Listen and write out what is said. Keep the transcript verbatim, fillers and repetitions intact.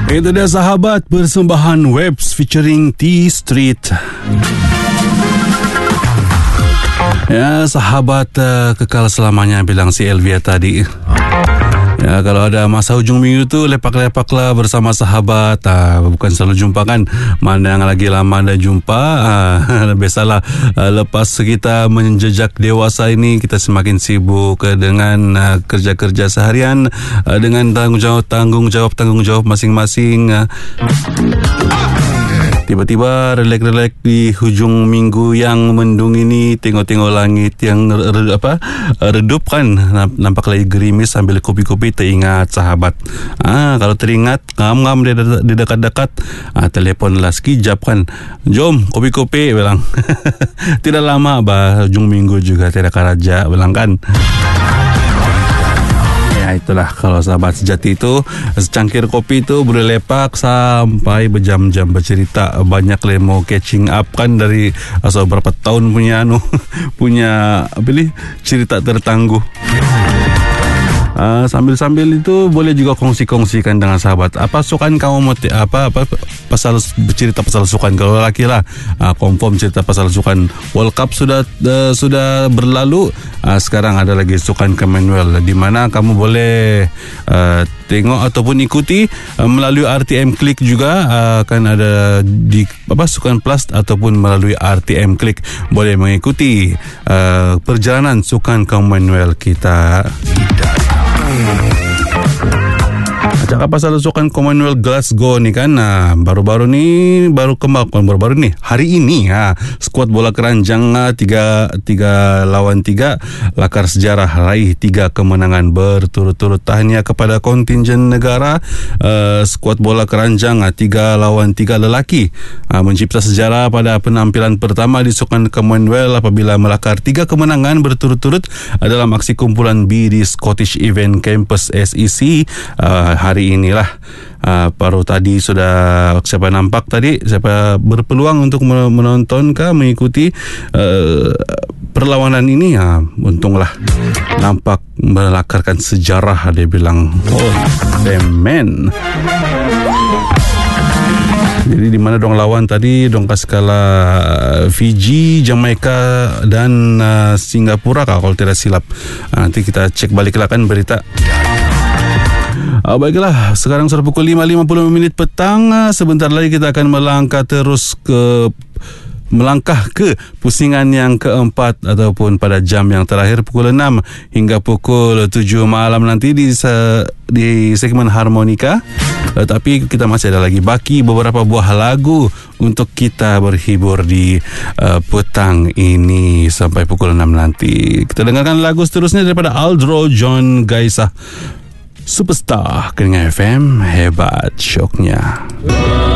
Itu dia sahabat, persembahan Webs featuring T Street. Ya sahabat, uh, kekal selamanya bilang si Elvia tadi. Ya, kalau ada masa hujung minggu tu lepak-lepaklah bersama sahabat. Ah, bukan selalu jumpa kan. Mana yang lagi lama dah jumpa. Ah, biasalah ah, lepas kita menjejak dewasa ini, kita semakin sibuk ah, dengan ah, kerja-kerja seharian, ah, dengan tanggungjawab tanggungjawab tanggungjawab masing-masing. Ah. Tiba-tiba relak-relak di hujung minggu yang mendung ini, tengok-tengok langit yang re, apa redup kan, nampak lagi gerimis, sambil kopi-kopi teringat sahabat. Ah, kalau teringat ngam-ngam di, di dekat-dekat, ah, teleponlah sekejap kan. Jom kopi-kopi bilang. Tidak lama bah hujung minggu juga tidak karaja bilang kan. Ya, itulah kalau sahabat sejati itu, secangkir kopi itu boleh lepak sampai berjam-jam bercerita. Banyak le mau catching up kan dari asal berapa tahun punya anu punya apa ni cerita tertangguh. Uh, sambil-sambil itu boleh juga kongsi-kongsikan dengan sahabat. Apa sukan kamu moti, apa apa pasal bercerita pasal sukan kalau lelaki lah. Uh, confirm cerita pasal sukan World Cup sudah uh, sudah berlalu. Uh, sekarang ada lagi sukan Commonwealth di mana kamu boleh uh, tengok ataupun ikuti uh, melalui R T M Click juga. Uh, kan ada di apa Sukan Plus ataupun melalui R T M Click boleh mengikuti uh, perjalanan sukan Commonwealth kita. Cakap pasal sukan Commonwealth Glasgow ni kan, nah, baru-baru ni baru kembang baru-baru ni hari ini ha, skuad bola keranjang tiga tiga lawan tiga lakar sejarah, raih tiga kemenangan berturut-turut. Tahniah kepada kontingen negara uh, skuad bola keranjang tiga lawan tiga lelaki uh, mencipta sejarah pada penampilan pertama di sukan Commonwealth apabila melakar tiga kemenangan berturut-turut dalam aksi kumpulan B di Scottish Event Campus S E C uh, hari inilah. Uh, baru tadi sudah siapa nampak tadi, siapa berpeluang untuk menonton kah, mengikuti uh, perlawanan ini, ya, untunglah nampak melakarkan sejarah, dia bilang. Oh, man. Jadi di mana dong lawan tadi, dong kas kalah Fiji, Jamaika dan uh, Singapura kah, kalau tidak silap. Uh, nanti kita cek baliklah kan berita. Uh, baiklah, sekarang sudah pukul lima lima puluh minit petang. Uh, sebentar lagi kita akan melangkah terus ke melangkah ke pusingan yang keempat ataupun pada jam yang terakhir pukul enam hingga pukul tujuh malam nanti di di segmen harmonika. Tetapi kita masih ada lagi baki beberapa buah lagu untuk kita berhibur di uh, petang ini sampai pukul enam nanti. Kita dengarkan lagu seterusnya daripada Aldro John Gaisah, Superstar, Kedengar F M, hebat syoknya.